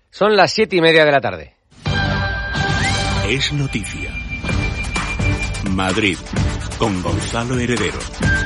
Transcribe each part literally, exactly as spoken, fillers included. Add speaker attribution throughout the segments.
Speaker 1: Son las siete y media de la tarde.
Speaker 2: Es noticia. Madrid, con Gonzalo Heredero.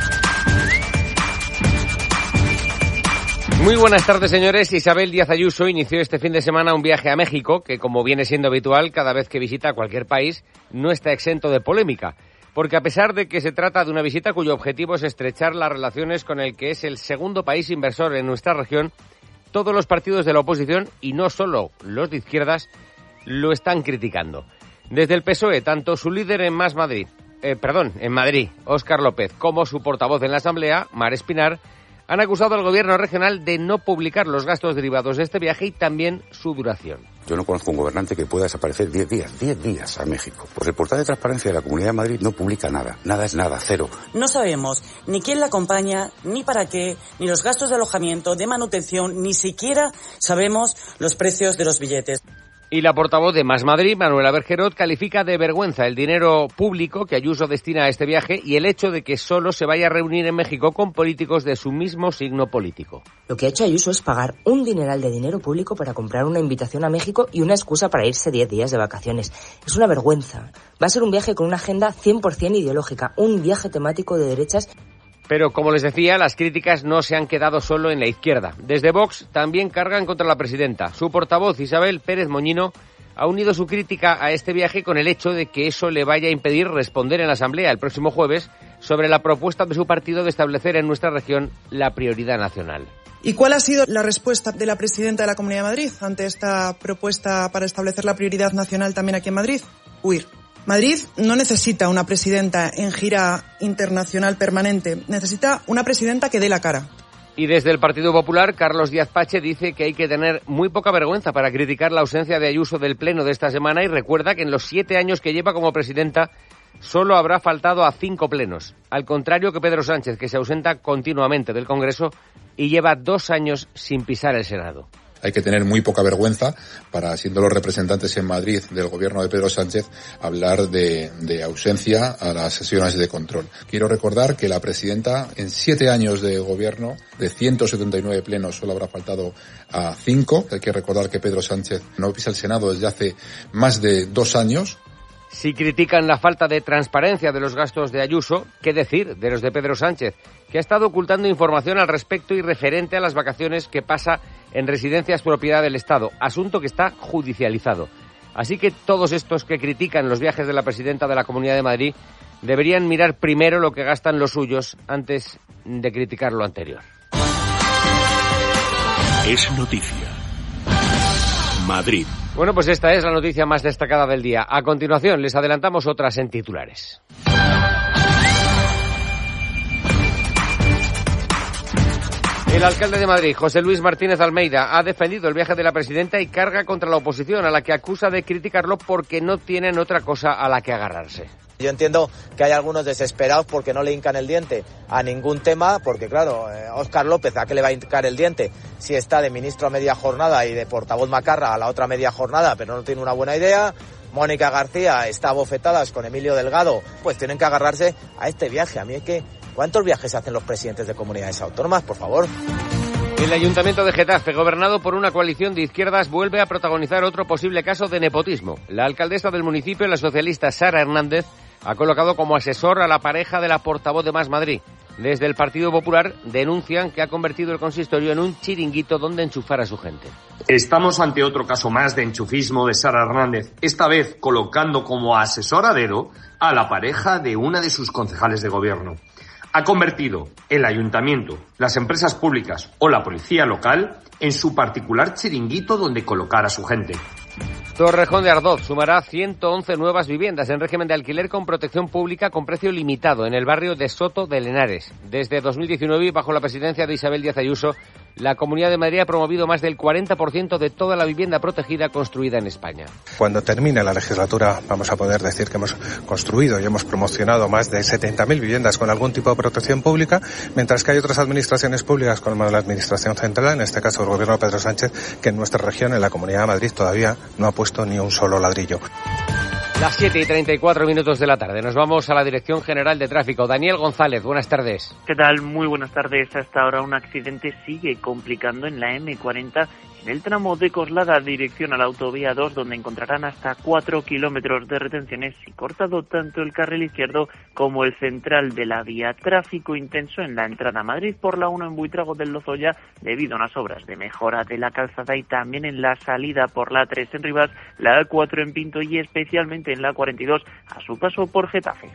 Speaker 1: Muy buenas tardes, señores. Isabel Díaz Ayuso inició este fin de semana un viaje a México que, como viene siendo habitual cada vez que visita cualquier país, no está exento de polémica. Porque a pesar de que se trata de una visita cuyo objetivo es estrechar las relaciones con el que es el segundo país inversor en nuestra región, todos los partidos de la oposición, y no solo los de izquierdas, lo están criticando. Desde el P S O E, tanto su líder en Más Madrid, eh, perdón, en Madrid, Óscar López, como su portavoz en la Asamblea, Mar Espinar, han acusado al gobierno regional de no publicar los gastos derivados de este viaje y también su duración.
Speaker 3: Yo no conozco un gobernante que pueda desaparecer diez días, diez días a México. Pues el portal de transparencia de la Comunidad de Madrid no publica nada. Nada es nada, cero.
Speaker 4: No sabemos ni quién la acompaña, ni para qué, ni los gastos de alojamiento, de manutención, ni siquiera sabemos los precios de los billetes.
Speaker 1: Y la portavoz de Más Madrid, Manuela Bergerot, califica de vergüenza el dinero público que Ayuso destina a este viaje y el hecho de que solo se vaya a reunir en México con políticos de su mismo signo político.
Speaker 5: Lo que ha hecho Ayuso es pagar un dineral de dinero público para comprar una invitación a México y una excusa para irse diez días de vacaciones. Es una vergüenza. Va a ser un viaje con una agenda cien por ciento ideológica, un viaje temático de derechas.
Speaker 1: Pero, como les decía, las críticas no se han quedado solo en la izquierda. Desde Vox también cargan contra la presidenta. Su portavoz, Isabel Pérez Moñino, ha unido su crítica a este viaje con el hecho de que eso le vaya a impedir responder en la Asamblea el próximo jueves sobre la propuesta de su partido de establecer en nuestra región la prioridad nacional.
Speaker 6: ¿Y cuál ha sido la respuesta de la presidenta de la Comunidad de Madrid ante esta propuesta para establecer la prioridad nacional también aquí en Madrid? Huir. Madrid no necesita una presidenta en gira internacional permanente, necesita una presidenta que dé la cara.
Speaker 1: Y desde el Partido Popular, Carlos Díaz Pache dice que hay que tener muy poca vergüenza para criticar la ausencia de Ayuso del Pleno de esta semana y recuerda que en los siete años que lleva como presidenta solo habrá faltado a cinco plenos, al contrario que Pedro Sánchez, que se ausenta continuamente del Congreso y lleva dos años sin pisar el Senado.
Speaker 7: Hay que tener muy poca vergüenza para, siendo los representantes en Madrid del gobierno de Pedro Sánchez, hablar de, de ausencia a las sesiones de control. Quiero recordar que la presidenta, en siete años de gobierno, de ciento setenta y nueve plenos, solo habrá faltado a cinco. Hay que recordar que Pedro Sánchez no pisa el Senado desde hace más de dos años.
Speaker 1: Si critican la falta de transparencia de los gastos de Ayuso, ¿qué decir de los de Pedro Sánchez, que ha estado ocultando información al respecto y referente a las vacaciones que pasa en residencias propiedad del Estado, asunto que está judicializado? Así que todos estos que critican los viajes de la presidenta de la Comunidad de Madrid deberían mirar primero lo que gastan los suyos antes de criticar lo anterior.
Speaker 2: Es noticia. Madrid.
Speaker 1: Bueno, pues esta es la noticia más destacada del día. A continuación, les adelantamos otras en titulares. El alcalde de Madrid, José Luis Martínez Almeida, ha defendido el viaje de la presidenta y carga contra la oposición, a la que acusa de criticarlo porque no tienen otra cosa a la que agarrarse.
Speaker 8: Yo entiendo que hay algunos desesperados porque no le hincan el diente a ningún tema, porque claro, eh, Óscar López, ¿a qué le va a hincar el diente si está de ministro a media jornada y de portavoz macarra a la otra media jornada, pero no tiene una buena idea? Mónica García está a bofetadas con Emilio Delgado, pues tienen que agarrarse a este viaje. A mí es que, ¿cuántos viajes hacen los presidentes de comunidades autónomas, por favor?
Speaker 1: El Ayuntamiento de Getafe, gobernado por una coalición de izquierdas, vuelve a protagonizar otro posible caso de nepotismo. La alcaldesa del municipio, la socialista Sara Hernández, ha colocado como asesor a la pareja de la portavoz de Más Madrid. Desde el Partido Popular denuncian que ha convertido el consistorio en un chiringuito donde enchufar a su gente.
Speaker 9: Estamos ante otro caso más de enchufismo de Sara Hernández, esta vez colocando como asesor a dedo a la pareja de una de sus concejales de gobierno. Ha convertido el ayuntamiento, las empresas públicas o la policía local en su particular chiringuito donde colocar a su gente.
Speaker 1: Torrejón de Ardoz sumará ciento once nuevas viviendas en régimen de alquiler con protección pública con precio limitado en el barrio de Soto de Lenares. Desde dos mil diecinueve, y bajo la presidencia de Isabel Díaz Ayuso, la Comunidad de Madrid ha promovido más del cuarenta por ciento de toda la vivienda protegida construida en España.
Speaker 10: Cuando termine la legislatura vamos a poder decir que hemos construido y hemos promocionado más de setenta mil viviendas con algún tipo de protección pública, mientras que hay otras administraciones públicas como la Administración Central, en este caso el Gobierno de Pedro Sánchez, que en nuestra región, en la Comunidad de Madrid, todavía no ha puesto ni un solo ladrillo.
Speaker 1: Las siete y treinta y cuatro minutos de la tarde. Nos vamos a la Dirección General de Tráfico. Daniel González, buenas tardes.
Speaker 11: ¿Qué tal? Muy buenas tardes. Hasta ahora un accidente sigue complicando en la eme cuarenta en el tramo de Coslada dirección a la autovía dos, donde encontrarán hasta cuatro kilómetros de retenciones y cortado tanto el carril izquierdo como el central de la vía. Tráfico intenso en la entrada a Madrid por la uno en Buitrago del Lozoya debido a unas obras de mejora de la calzada, y también en la salida por la tres en Rivas, la A cuatro en Pinto y especialmente en la cuarenta y dos a su paso por Getafe.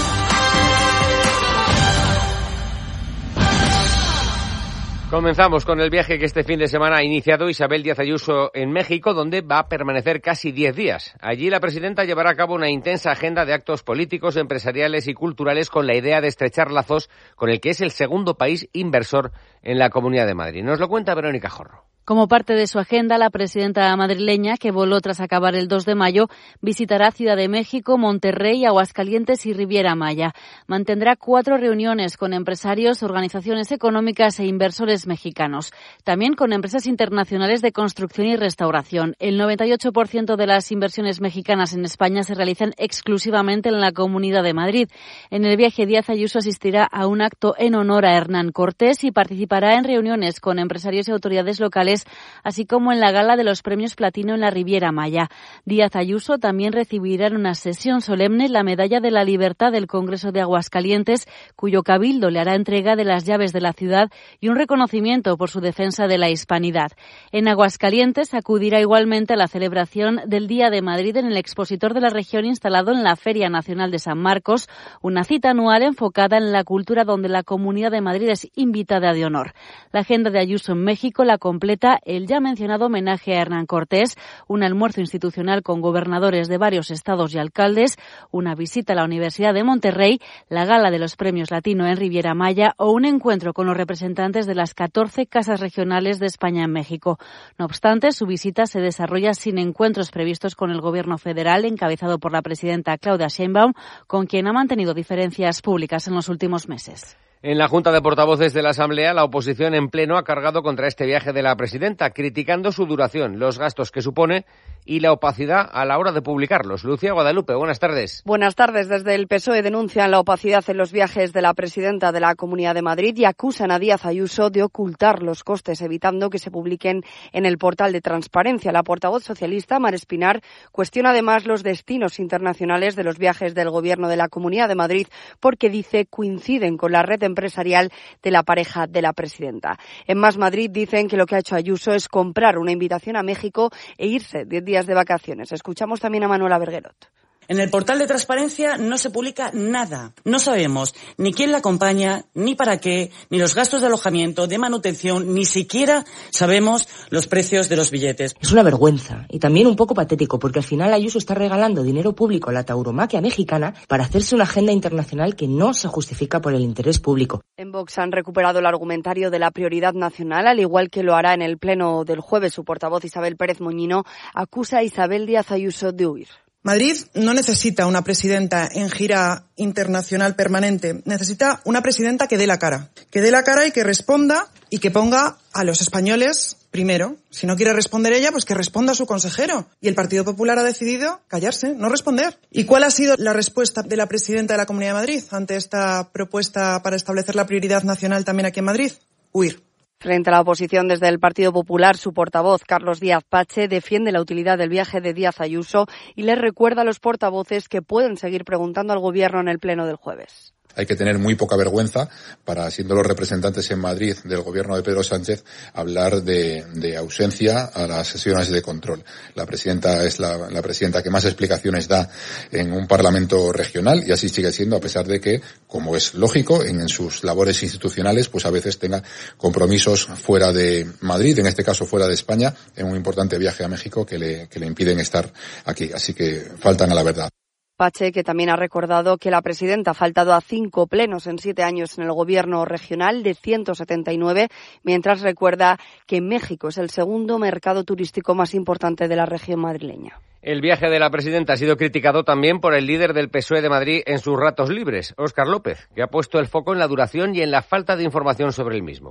Speaker 1: Comenzamos con el viaje que este fin de semana ha iniciado Isabel Díaz Ayuso en México, donde va a permanecer casi diez días. Allí la presidenta llevará a cabo una intensa agenda de actos políticos, empresariales y culturales con la idea de estrechar lazos con el que es el segundo país inversor en la Comunidad de Madrid. Nos lo cuenta Verónica Jorro.
Speaker 12: Como parte de su agenda, la presidenta madrileña, que voló tras acabar el dos de mayo, visitará Ciudad de México, Monterrey, Aguascalientes y Riviera Maya. Mantendrá cuatro reuniones con empresarios, organizaciones económicas e inversores mexicanos. También con empresas internacionales de construcción y restauración. El noventa y ocho por ciento de las inversiones mexicanas en España se realizan exclusivamente en la Comunidad de Madrid. En el viaje, Díaz Ayuso asistirá a un acto en honor a Hernán Cortés y participará en reuniones con empresarios y autoridades locales, así como en la gala de los premios Platino en la Riviera Maya. Díaz Ayuso también recibirá en una sesión solemne la Medalla de la Libertad del Congreso de Aguascalientes, cuyo cabildo le hará entrega de las llaves de la ciudad y un reconocimiento por su defensa de la hispanidad. En Aguascalientes acudirá igualmente a la celebración del Día de Madrid en el expositor de la región instalado en la Feria Nacional de San Marcos, una cita anual enfocada en la cultura donde la Comunidad de Madrid es invitada de honor. La agenda de Ayuso en México la completa el ya mencionado homenaje a Hernán Cortés, un almuerzo institucional con gobernadores de varios estados y alcaldes, una visita a la Universidad de Monterrey, la gala de los premios Latino en Riviera Maya o un encuentro con los representantes de las catorce casas regionales de España en México. No obstante, su visita se desarrolla sin encuentros previstos con el gobierno federal, encabezado por la presidenta Claudia Sheinbaum, con quien ha mantenido diferencias públicas en los últimos meses.
Speaker 1: En la Junta de Portavoces de la Asamblea, la oposición en pleno ha cargado contra este viaje de la presidenta, criticando su duración, los gastos que supone y la opacidad a la hora de publicarlos. Lucía Guadalupe, buenas tardes.
Speaker 13: Buenas tardes. Desde el P S O E denuncian la opacidad en los viajes de la presidenta de la Comunidad de Madrid y acusan a Díaz Ayuso de ocultar los costes, evitando que se publiquen en el portal de transparencia. La portavoz socialista, Mar Espinar, cuestiona además los destinos internacionales de los viajes del Gobierno de la Comunidad de Madrid porque, dice, coinciden con la red empresarial de la pareja de la presidenta. En Más Madrid dicen que lo que ha hecho Ayuso es comprar una invitación a México e irse diez días de vacaciones. Escuchamos también a Manuela Berguerot.
Speaker 4: En el portal de transparencia no se publica nada. No sabemos ni quién la acompaña, ni para qué, ni los gastos de alojamiento, de manutención, ni siquiera sabemos los precios de los billetes.
Speaker 5: Es una vergüenza y también un poco patético, porque al final Ayuso está regalando dinero público a la tauromaquia mexicana para hacerse una agenda internacional que no se justifica por el interés público.
Speaker 13: En Vox han recuperado el argumentario de la prioridad nacional, al igual que lo hará en el pleno del jueves. Su portavoz Isabel Pérez Moñino acusa a Isabel Díaz Ayuso de huir.
Speaker 6: Madrid no necesita una presidenta en gira internacional permanente. Necesita una presidenta que dé la cara. Que dé la cara y que responda y que ponga a los españoles primero. Si no quiere responder ella, pues que responda a su consejero. Y el Partido Popular ha decidido callarse, no responder. ¿Y cuál ha sido la respuesta de la presidenta de la Comunidad de Madrid ante esta propuesta para establecer la prioridad nacional también aquí en Madrid? Huir.
Speaker 13: Frente a la oposición desde el Partido Popular, su portavoz, Carlos Díaz Pache, defiende la utilidad del viaje de Díaz Ayuso y les recuerda a los portavoces que pueden seguir preguntando al Gobierno en el pleno del jueves.
Speaker 7: Hay que tener muy poca vergüenza para, siendo los representantes en Madrid del gobierno de Pedro Sánchez, hablar de, de ausencia a las sesiones de control. La presidenta es la, la presidenta que más explicaciones da en un parlamento regional y así sigue siendo, a pesar de que, como es lógico, en, en sus labores institucionales, pues a veces tenga compromisos fuera de Madrid, en este caso fuera de España, en un importante viaje a México que le, que le impiden estar aquí. Así que faltan a la verdad.
Speaker 13: Pache, que también ha recordado que la presidenta ha faltado a cinco plenos en siete años en el gobierno regional de ciento setenta y nueve, mientras recuerda que México es el segundo mercado turístico más importante de la región madrileña.
Speaker 1: El viaje de la presidenta ha sido criticado también por el líder del P S O E de Madrid en sus ratos libres, Óscar López, que ha puesto el foco en la duración y en la falta de información sobre el mismo.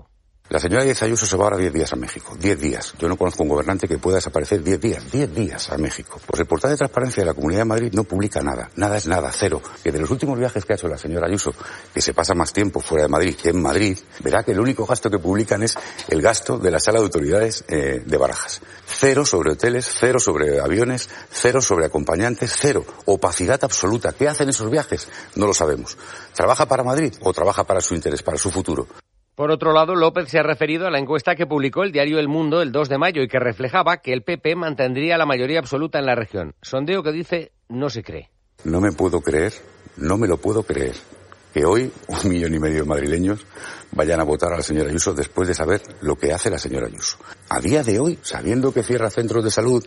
Speaker 3: La señora Díaz Ayuso se va ahora diez días a México. diez días. Yo no conozco un gobernante que pueda desaparecer diez días. diez días a México. Pues el portal de transparencia de la Comunidad de Madrid no publica nada. Nada es nada, cero. Que de los últimos viajes que ha hecho la señora Ayuso, que se pasa más tiempo fuera de Madrid que en Madrid, verá que el único gasto que publican es el gasto de la sala de autoridades eh, de Barajas. Cero sobre hoteles, cero sobre aviones, cero sobre acompañantes, cero. Opacidad absoluta. ¿Qué hacen esos viajes? No lo sabemos. ¿Trabaja para Madrid o trabaja para su interés, para su futuro?
Speaker 1: Por otro lado, López se ha referido a la encuesta que publicó el diario El Mundo el dos de mayo y que reflejaba que el P P mantendría la mayoría absoluta en la región. Sondeo que dice no se cree.
Speaker 3: No me puedo creer, no me lo puedo creer, que hoy un millón y medio de madrileños vayan a votar a la señora Ayuso después de saber lo que hace la señora Ayuso. A día de hoy, sabiendo que cierra centros de salud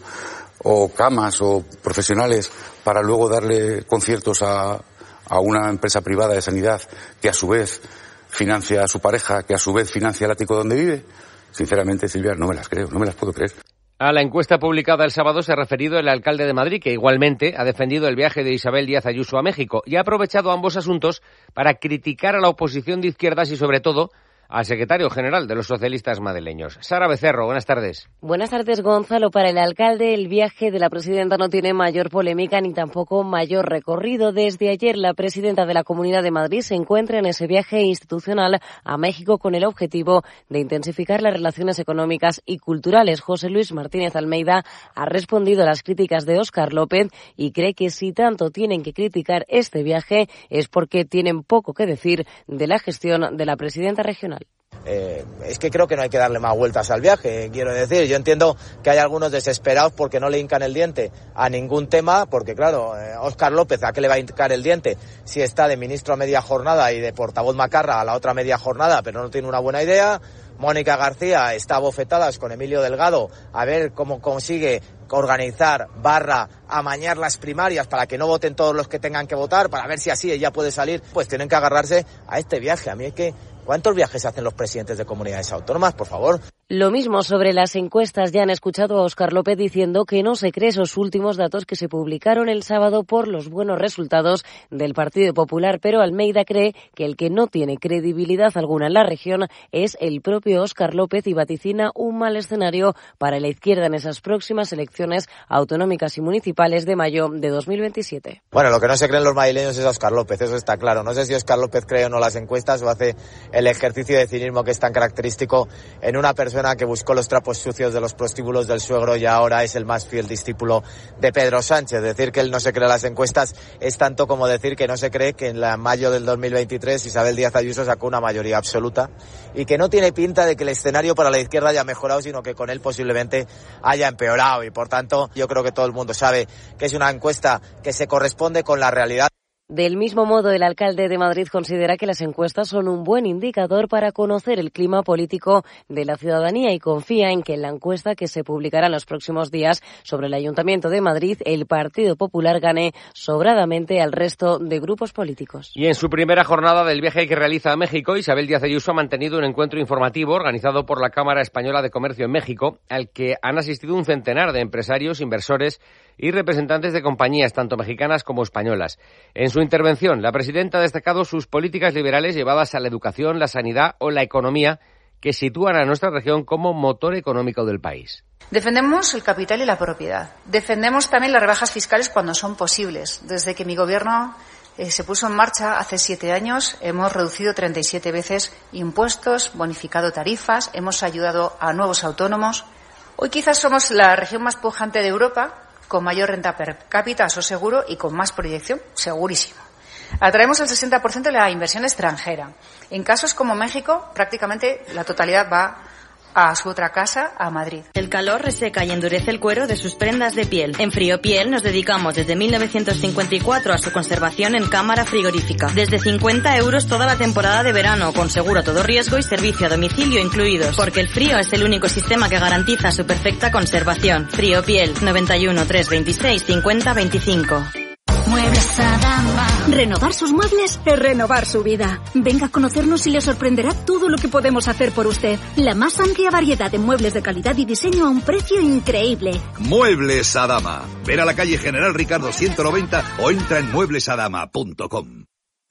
Speaker 3: o camas o profesionales para luego darle conciertos a, a una empresa privada de sanidad que a su vez financia a su pareja, que a su vez financia el ático donde vive. Sinceramente, Silvia, no me las creo, no me las puedo creer.
Speaker 1: A la encuesta publicada el sábado se ha referido el alcalde de Madrid, que igualmente ha defendido el viaje de Isabel Díaz Ayuso a México y ha aprovechado ambos asuntos para criticar a la oposición de izquierdas y, sobre todo, al secretario general de los socialistas madrileños. Sara Becerro, buenas tardes.
Speaker 14: Buenas tardes, Gonzalo. Para el alcalde, el viaje de la presidenta no tiene mayor polémica ni tampoco mayor recorrido. Desde ayer, la presidenta de la Comunidad de Madrid se encuentra en ese viaje institucional a México con el objetivo de intensificar las relaciones económicas y culturales. José Luis Martínez Almeida ha respondido a las críticas de Óscar López y cree que si tanto tienen que criticar este viaje es porque tienen poco que decir de la gestión de la presidenta regional.
Speaker 8: Eh, es que creo que no hay que darle más vueltas al viaje, quiero decir, yo entiendo que hay algunos desesperados porque no le hincan el diente a ningún tema, porque claro, eh, Óscar López, ¿a qué le va a hincar el diente si está de ministro a media jornada y de portavoz Macarra a la otra media jornada, pero no tiene una buena idea? Mónica García está a bofetadas con Emilio Delgado a ver cómo consigue organizar, barra, amañar las primarias para que no voten todos los que tengan que votar, para ver si así ella puede salir. Pues tienen que agarrarse a este viaje. A mí es que, ¿cuántos viajes hacen los presidentes de comunidades autónomas, por favor?
Speaker 14: Lo mismo sobre las encuestas. Ya han escuchado a Óscar López diciendo que no se cree esos últimos datos que se publicaron el sábado por los buenos resultados del Partido Popular, pero Almeida cree que el que no tiene credibilidad alguna en la región es el propio Óscar López y vaticina un mal escenario para la izquierda en esas próximas elecciones autonómicas y municipales de mayo de dos mil veintisiete.
Speaker 8: Bueno, lo que no se creen los madrileños es Óscar López, eso está claro. No sé si Óscar López cree o no las encuestas o hace el ejercicio de cinismo que es tan característico en una persona que buscó los trapos sucios de los prostíbulos del suegro y ahora es el más fiel discípulo de Pedro Sánchez. Decir que él no se cree las encuestas es tanto como decir que no se cree que en la mayo del dos mil veintitrés Isabel Díaz Ayuso sacó una mayoría absoluta y que no tiene pinta de que el escenario para la izquierda haya mejorado, sino que con él posiblemente haya empeorado y por tanto yo creo que todo el mundo sabe que es una encuesta que se corresponde con la realidad.
Speaker 14: Del mismo modo, el alcalde de Madrid considera que las encuestas son un buen indicador para conocer el clima político de la ciudadanía y confía en que en la encuesta que se publicará en los próximos días sobre el Ayuntamiento de Madrid, el Partido Popular gane sobradamente al resto de grupos políticos.
Speaker 1: Y en su primera jornada del viaje que realiza a México, Isabel Díaz Ayuso ha mantenido un encuentro informativo organizado por la Cámara Española de Comercio en México, al que han asistido un centenar de empresarios, inversores y representantes de compañías, tanto mexicanas como españolas. En su intervención, la presidenta ha destacado sus políticas liberales llevadas a la educación, la sanidad o la economía, que sitúan a nuestra región como motor económico del país.
Speaker 15: Defendemos el capital y la propiedad. Defendemos también las rebajas fiscales cuando son posibles. Desde que mi gobierno eh, se puso en marcha hace siete años, hemos reducido treinta y siete veces impuestos, bonificado tarifas, hemos ayudado a nuevos autónomos. Hoy quizás somos la región más pujante de Europa, con mayor renta per cápita, eso seguro, y con más proyección, segurísimo. Atraemos el sesenta por ciento de la inversión extranjera. En casos como México, prácticamente la totalidad va a su otra casa, a Madrid.
Speaker 16: El calor reseca y endurece el cuero de sus prendas de piel. En Friopiel nos dedicamos desde mil novecientos cincuenta y cuatro a su conservación en cámara frigorífica. Desde cincuenta euros toda la temporada de verano, con seguro a todo riesgo y servicio a domicilio incluidos. Porque el frío es el único sistema que garantiza su perfecta conservación. Friopiel, noventa y uno, trescientos veintiséis, cincuenta veinticinco.
Speaker 17: Muebles Adama. Renovar sus muebles es renovar su vida. Venga a conocernos y le sorprenderá todo lo que podemos hacer por usted. La más amplia variedad de muebles de calidad y diseño a un precio increíble.
Speaker 18: Muebles Adama. Ven a la calle General Ricardo ciento noventa o entra en muebles adama punto com.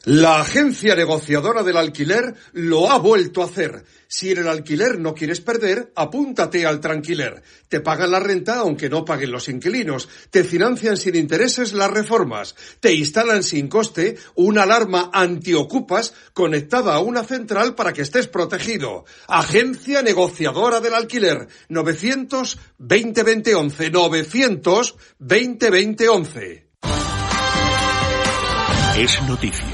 Speaker 18: La agencia negociadora del alquiler lo ha vuelto a hacer. Si en el alquiler no quieres perder, apúntate al Tranquiler. Te pagan la renta aunque no paguen los inquilinos. Te financian sin intereses las reformas. Te instalan sin coste una alarma antiocupas conectada a una central para que estés protegido. Agencia negociadora del alquiler. novecientos veinte veinte once. novecientos veinte veinte once.
Speaker 2: Es noticia.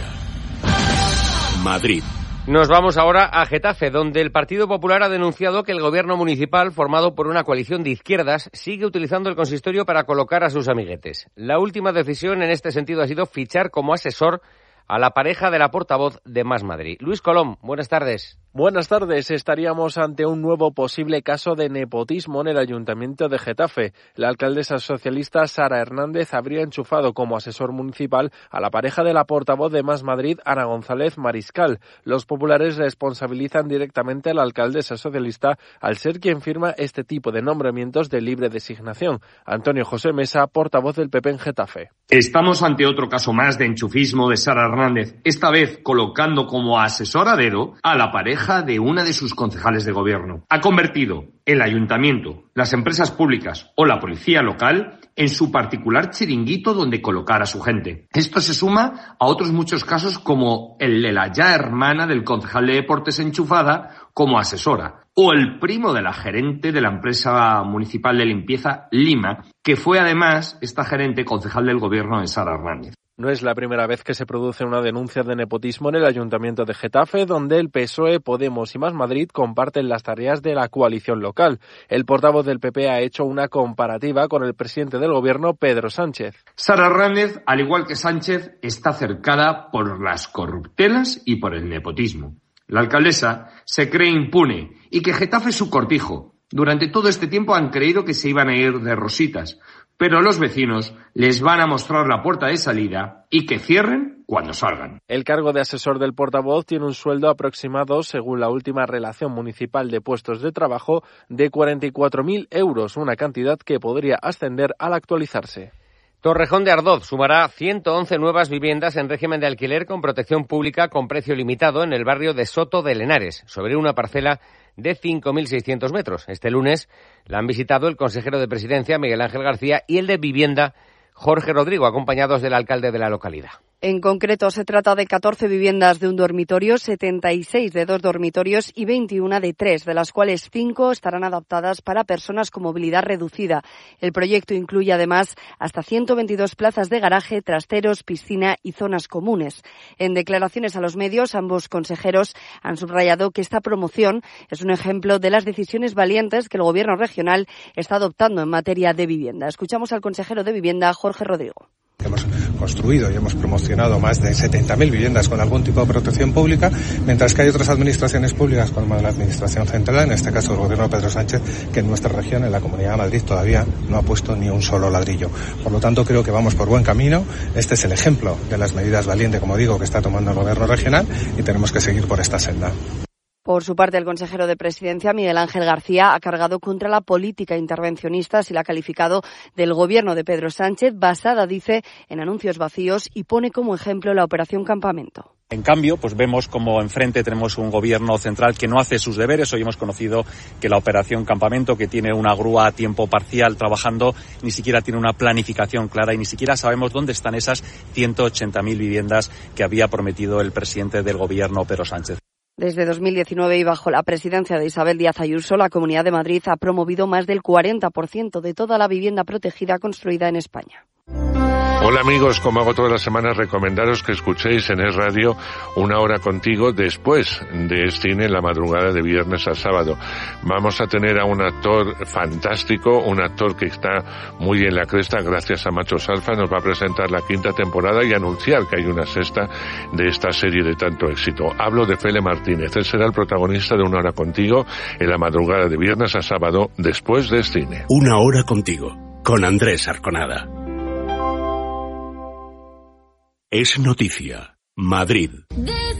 Speaker 2: Madrid.
Speaker 1: Nos vamos ahora a Getafe, donde el Partido Popular ha denunciado que el gobierno municipal, formado por una coalición de izquierdas, sigue utilizando el consistorio para colocar a sus amiguetes. La última decisión en este sentido ha sido fichar como asesor a la pareja de la portavoz de Más Madrid. Luis Colom, buenas tardes.
Speaker 19: Buenas tardes. Estaríamos ante un nuevo posible caso de nepotismo en el Ayuntamiento de Getafe. La alcaldesa socialista Sara Hernández habría enchufado como asesor municipal a la pareja de la portavoz de Más Madrid, Ana González Mariscal. Los populares responsabilizan directamente a la alcaldesa socialista al ser quien firma este tipo de nombramientos de libre designación. Antonio José Mesa, portavoz del P P en Getafe.
Speaker 9: Estamos ante otro caso más de enchufismo de Sara Hernández, esta vez colocando como asesor a dedo a la pareja de una de sus concejales de gobierno. Ha convertido el ayuntamiento, las empresas públicas o la policía local en su particular chiringuito donde colocar a su gente. Esto se suma a otros muchos casos como el de la ya hermana del concejal de deportes enchufada como asesora, o el primo de la gerente de la empresa municipal de limpieza Lima, que fue además esta gerente concejal del gobierno de Sara Hernández.
Speaker 19: No es la primera vez que se produce una denuncia de nepotismo en el Ayuntamiento de Getafe, donde el P S O E, Podemos y Más Madrid comparten las tareas de la coalición local. El portavoz del P P ha hecho una comparativa con el presidente del gobierno, Pedro Sánchez.
Speaker 9: Sara Hernández, al igual que Sánchez, está cercada por las corruptelas y por el nepotismo. La alcaldesa se cree impune y que Getafe es su cortijo. Durante todo este tiempo han creído que se iban a ir de rositas, pero los vecinos les van a mostrar la puerta de salida y que cierren cuando salgan.
Speaker 19: El cargo de asesor del portavoz tiene un sueldo aproximado, según la última relación municipal de puestos de trabajo, de cuarenta y cuatro mil euros, una cantidad que podría ascender al actualizarse.
Speaker 1: Torrejón de Ardoz sumará ciento once nuevas viviendas en régimen de alquiler con protección pública con precio limitado en el barrio de Soto de Lenares, sobre una parcela de cinco mil seiscientos metros. Este lunes la han visitado el consejero de Presidencia, Miguel Ángel García, y el de Vivienda, Jorge Rodrigo, acompañados del alcalde de la localidad.
Speaker 13: En concreto, se trata de catorce viviendas de un dormitorio, setenta y seis de dos dormitorios y veintiuna de tres, de las cuales cinco estarán adaptadas para personas con movilidad reducida. El proyecto incluye además hasta ciento veintidós plazas de garaje, trasteros, piscina y zonas comunes. En declaraciones a los medios, ambos consejeros han subrayado que esta promoción es un ejemplo de las decisiones valientes que el Gobierno regional está adoptando en materia de vivienda. Escuchamos al consejero de Vivienda, Jorge Rodrigo.
Speaker 10: Hemos construido y hemos promocionado más de setenta mil viviendas con algún tipo de protección pública, mientras que hay otras administraciones públicas, como la Administración Central, en este caso el Gobierno de Pedro Sánchez, que en nuestra región, en la Comunidad de Madrid, todavía no ha puesto ni un solo ladrillo. Por lo tanto, creo que vamos por buen camino. Este es el ejemplo de las medidas valientes, como digo, que está tomando el Gobierno regional y tenemos que seguir por esta senda.
Speaker 13: Por su parte, el consejero de Presidencia, Miguel Ángel García, ha cargado contra la política intervencionista, y la ha calificado del gobierno de Pedro Sánchez, basada, dice, en anuncios vacíos, y pone como ejemplo la Operación Campamento.
Speaker 20: En cambio, pues vemos como enfrente tenemos un gobierno central que no hace sus deberes. Hoy hemos conocido que la Operación Campamento, que tiene una grúa a tiempo parcial trabajando, ni siquiera tiene una planificación clara y ni siquiera sabemos dónde están esas ciento ochenta mil viviendas que había prometido el presidente del gobierno, Pedro Sánchez.
Speaker 13: Desde dos mil diecinueve y bajo la presidencia de Isabel Díaz Ayuso, la Comunidad de Madrid ha promovido más del cuarenta por ciento de toda la vivienda protegida construida en España.
Speaker 21: Hola amigos, como hago todas las semanas, recomendaros que escuchéis en Es Radio Una Hora Contigo después de cine en la madrugada de viernes a sábado. Vamos a tener a un actor fantástico, un actor que está muy en la cresta gracias a Machos Alfa. Nos va a presentar la quinta temporada y anunciar que hay una sexta de esta serie de tanto éxito. Hablo de Fele Martínez. Él será el protagonista de Una Hora Contigo en la madrugada de viernes a sábado después de cine.
Speaker 2: Una Hora Contigo, con Andrés Arconada. Es noticia. Madrid.